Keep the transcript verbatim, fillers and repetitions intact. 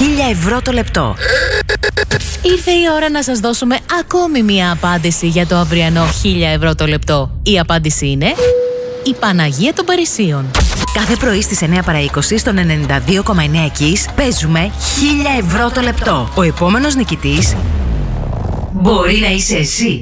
χίλια ευρώ το λεπτό. Ήρθε η ώρα να σας δώσουμε ακόμη μία απάντηση για το αυριανό χίλια ευρώ το λεπτό. Η απάντηση είναι η Παναγία των Παρισίων. Κάθε πρωί στις εννιά παρά είκοσι στον ενενήντα δύο κόμμα εννέα Kiss παίζουμε χίλια ευρώ το λεπτό. Ο επόμενος νικητής μπορεί να είσαι εσύ.